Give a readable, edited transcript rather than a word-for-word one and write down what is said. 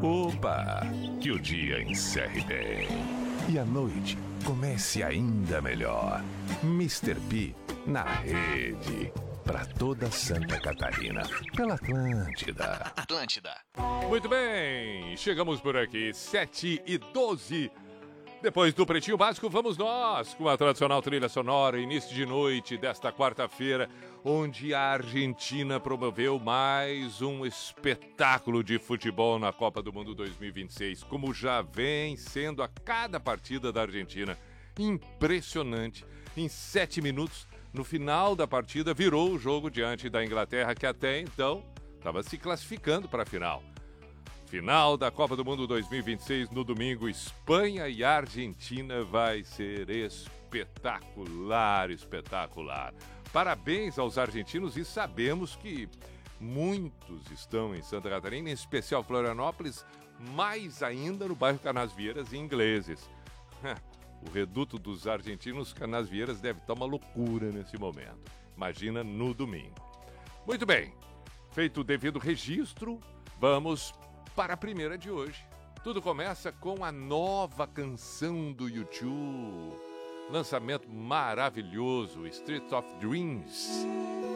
Opa! Que o dia encerre bem e a noite comece ainda melhor. Mr. P na rede para toda Santa Catarina pela Atlântida. Muito bem, chegamos por aqui, 7h12. Depois do Pretinho Básico, vamos nós com a tradicional trilha sonora, início de noite desta quarta-feira, onde a Argentina promoveu mais um espetáculo de futebol na Copa do Mundo 2026, como já vem sendo a cada partida da Argentina. Impressionante. Em 7 minutos, no final da partida, virou o jogo diante da Inglaterra, que até então estava se classificando para a final. Final da Copa do Mundo 2026 no domingo, Espanha e Argentina, vai ser espetacular, espetacular. Parabéns aos argentinos e sabemos que muitos estão em Santa Catarina, em especial Florianópolis, mais ainda no bairro Canasvieiras e ingleses. O reduto dos argentinos Canasvieiras deve estar uma loucura nesse momento. Imagina no domingo. Muito bem, feito o devido registro, vamos para a primeira de hoje. Tudo começa com a nova canção do U2. Lançamento maravilhoso, Street of Dreams.